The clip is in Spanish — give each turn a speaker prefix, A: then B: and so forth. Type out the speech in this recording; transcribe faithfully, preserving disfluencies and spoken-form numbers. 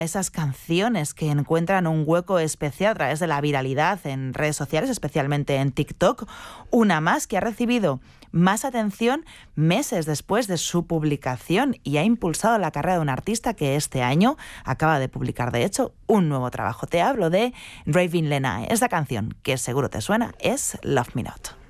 A: Esas canciones que encuentran un hueco especial a través de la viralidad en redes sociales, especialmente en TikTok. Una más que ha recibido más atención meses después de su publicación y ha impulsado la carrera de un artista que este año acaba de publicar, de hecho, un nuevo trabajo. Te hablo de Ravin Lenae. Esta canción, que seguro te suena, es Love Me Not.